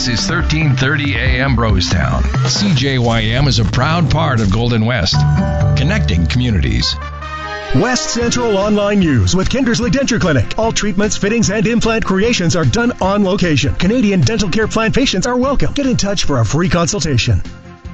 This is 1330 AM Brosetown. CJYM is a proud part of Golden West, connecting communities. West Central Online News with Kindersley Denture Clinic. All treatments, fittings, and implant creations are done on location. Canadian Dental Care Plan patients are welcome. Get in touch for a free consultation.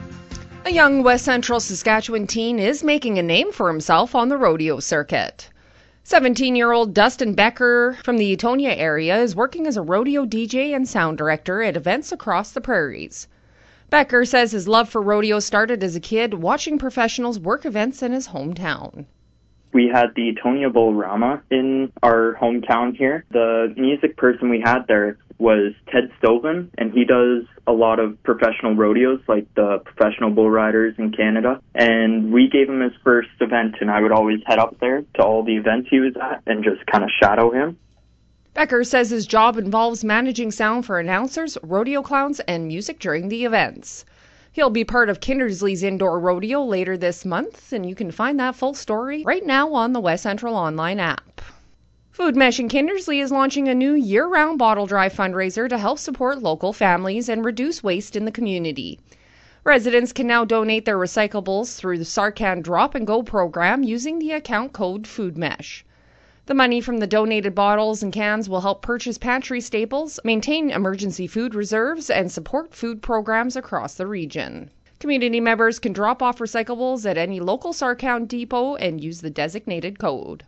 A young West Central Saskatchewan teen is making a name for himself on the rodeo circuit. 17-year-old Dustin Becker from the Etonia area is working as a rodeo DJ and sound director at events across the prairies. Becker says his love for rodeo started as a kid watching professionals work events in his hometown. We had the Etonia Bull-Rama in our hometown here. The music person we had there was Ted Stovin, and he does a lot of professional rodeos, like the professional bull riders in Canada. And we gave him his first event, and I would always head up there to all the events he was at and just kind of shadow him. Becker says his job involves managing sound for announcers, rodeo clowns, and music during the events. He'll be part of Kindersley's indoor rodeo later this month, and you can find that full story right now on the West Central Online app. Food Mesh in Kindersley is launching a new year-round bottle drive fundraiser to help support local families and reduce waste in the community. Residents can now donate their recyclables through the Sarcan Drop and Go program using the account code FoodMesh. The money from the donated bottles and cans will help purchase pantry staples, maintain emergency food reserves, and support food programs across the region. Community members can drop off recyclables at any local Sarcan depot and use the designated code.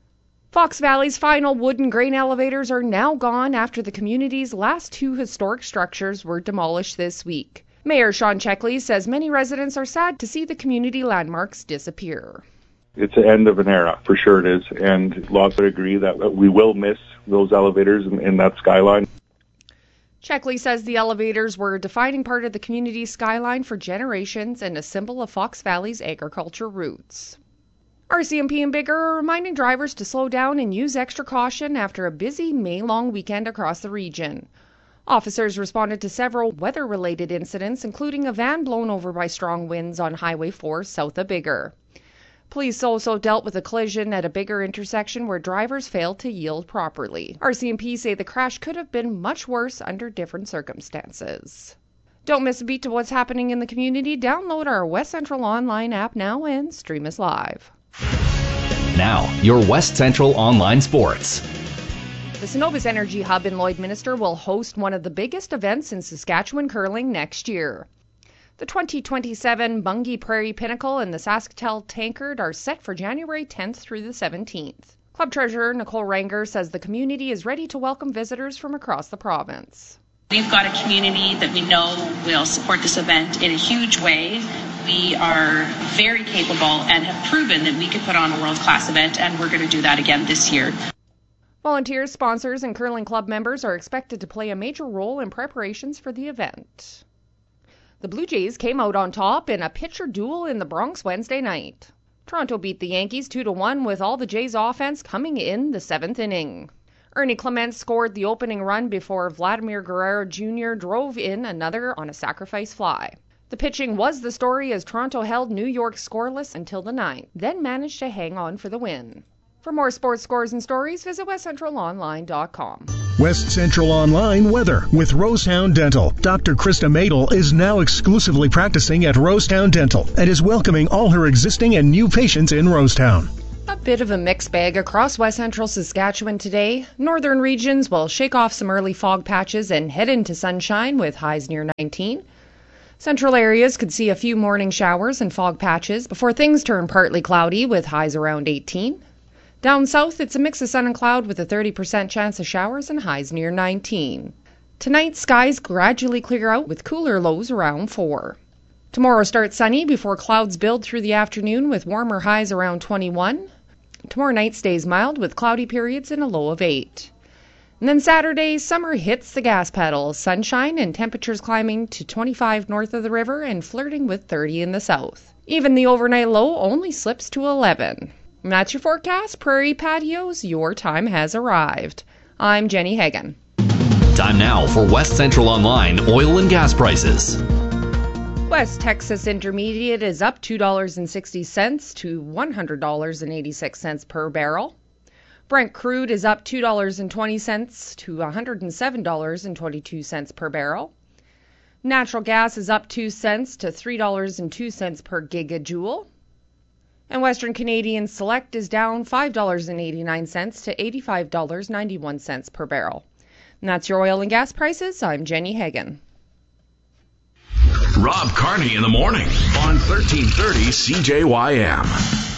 Fox Valley's final wooden grain elevators are now gone after the community's last two historic structures were demolished this week. Mayor Sean Checkley says many residents are sad to see the community landmarks disappear. It's the end of an era, for sure it is, and lots would agree that we will miss those elevators in that skyline. Checkley says the elevators were a defining part of the community's skyline for generations and a symbol of Fox Valley's agriculture roots. RCMP and Bigger are reminding drivers to slow down and use extra caution after a busy May-long weekend across the region. Officers responded to several weather-related incidents, including a van blown over by strong winds on Highway 4 south of Bigger. Police also dealt with a collision at a Bigger intersection where drivers failed to yield properly. RCMP say the crash could have been much worse under different circumstances. Don't miss a beat to what's happening in the community. Download our West Central Online app now and stream us live. Now, your West Central Online Sports. The Cenovus Energy Hub in Lloydminster will host one of the biggest events in Saskatchewan curling next year. The 2027 Bungie Prairie Pinnacle and the Sasktel Tankard are set for January 10th through the 17th. Club Treasurer Nicole Ranger says the community is ready to welcome visitors from across the province. We've got a community that we know will support this event in a huge way. We are very capable and have proven that we can put on a world-class event, and we're going to do that again this year. Volunteers, sponsors, and curling club members are expected to play a major role in preparations for the event. The Blue Jays came out on top in a pitcher duel in the Bronx Wednesday night. Toronto beat the Yankees 2-1 with all the Jays' offense coming in the seventh inning. Ernie Clement scored the opening run before Vladimir Guerrero Jr. drove in another on a sacrifice fly. The pitching was the story as Toronto held New York scoreless until the ninth, then managed to hang on for the win. For more sports scores and stories, visit westcentralonline.com. West Central Online weather with Rosetown Dental. Dr. Krista Madel is now exclusively practicing at Rosetown Dental and is welcoming all her existing and new patients in Rosetown. A bit of a mixed bag across West Central Saskatchewan today. Northern regions will shake off some early fog patches and head into sunshine with highs near 19. Central areas could see a few morning showers and fog patches before things turn partly cloudy with highs around 18. Down south, it's a mix of sun and cloud with a 30% chance of showers and highs near 19. Tonight, skies gradually clear out with cooler lows around 4. Tomorrow starts sunny before clouds build through the afternoon with warmer highs around 21. Tomorrow night stays mild with cloudy periods and a low of 8. And then Saturday, summer hits the gas pedal. Sunshine and temperatures climbing to 25 north of the river and flirting with 30 in the south. Even the overnight low only slips to 11. And that's your forecast. Prairie Patios, your time has arrived. I'm Jenny Hagan. Time now for West Central Online oil and gas prices. West Texas Intermediate is up $2.60 to $100.86 per barrel. Brent crude is up $2.20 to $107.22 per barrel. Natural gas is up 2 cents to $3.02 per gigajoule. And Western Canadian Select is down $5.89 to $85.91 per barrel. And that's your oil and gas prices. I'm Jenny Hagan. Rob Carney in the morning on 1330 CJYM.